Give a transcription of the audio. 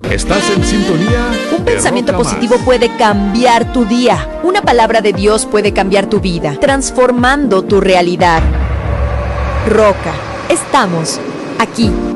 Estás en sintonía. Un pensamiento Roca Más. positivo puede cambiar tu día. Una palabra de Dios puede cambiar tu vida, transformando tu realidad. Roca, estamos aquí.